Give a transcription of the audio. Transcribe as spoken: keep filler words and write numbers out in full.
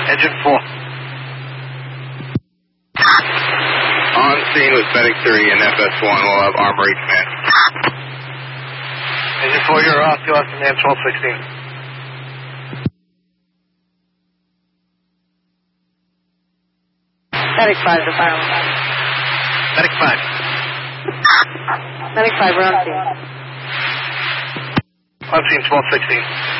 Engine four. On scene with Medic three and F S one. We'll have Armory command. Engine four, you're off to us, command twelve sixteen. Medic five, the fire. Medic five. Medic five, we're on scene. On scene twelve sixteen.